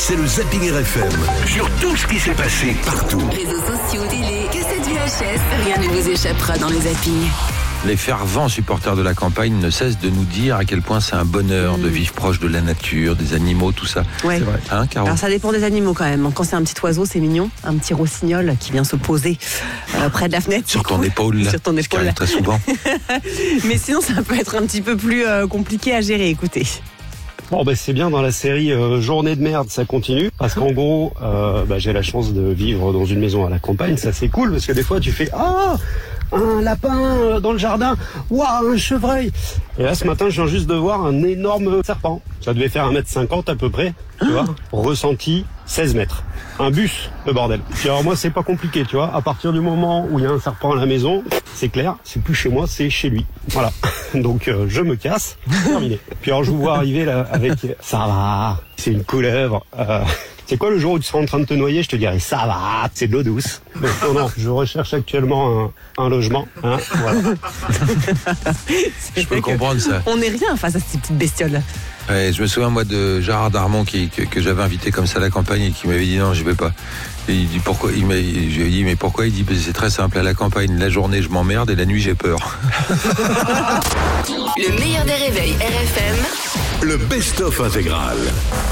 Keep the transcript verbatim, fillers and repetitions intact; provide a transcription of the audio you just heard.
c'est le Zapping R F M. Sur tout ce qui s'est passé partout. Réseaux sociaux, télé, cassettes V H S, rien ne vous échappera dans le Zapping. Les fervents supporters de la campagne ne cessent de nous dire à quel point c'est un bonheur mmh. de vivre proche de la nature, des animaux, tout ça. Ouais. C'est vrai. Hein, Caro ? Alors ça dépend des animaux quand même. Quand c'est un petit oiseau, c'est mignon. Un petit rossignol qui vient se poser euh, près de la fenêtre. Sur ton épaule. Sur ton épaule. Ce qui arrive très souvent. Mais sinon, ça peut être un petit peu plus euh, compliqué à gérer. Écoutez. Bon, ben c'est bien dans la série euh, Journée de merde, ça continue. Parce qu'en gros, euh, bah, j'ai la chance de vivre dans une maison à la campagne. Ça, c'est cool parce que des fois, tu fais ah. Un lapin dans le jardin, waouh, un chevreuil. Et là, ce matin, je viens juste de voir un énorme serpent. Ça devait faire un mètre cinquante à peu près, tu vois. Ressenti seize mètres. Un bus, le bordel. Puis alors moi, c'est pas compliqué, tu vois. À partir du moment où il y a un serpent à la maison, c'est clair, c'est plus chez moi, c'est chez lui. Voilà. Donc euh, je me casse, terminé. Puis alors je vous vois arriver là avec ça va, c'est une couleuvre. Euh... C'est quoi le jour où tu seras en train de te noyer, je te dirais ça va, c'est de l'eau douce. Mais non, non, je recherche actuellement un, un logement. Hein, voilà. Je peux comprendre ça. On n'est rien face à ces petites bestioles. Ouais, je me souviens moi de Gérard Darmon qui, que, que j'avais invité comme ça à la campagne et qui m'avait dit non, je vais pas. Et il dit pourquoi il m'a, je lui ai dit mais pourquoi? Il dit c'est très simple, à la campagne la journée je m'emmerde et la nuit j'ai peur. Le meilleur des réveils R F M. Le best-of intégral.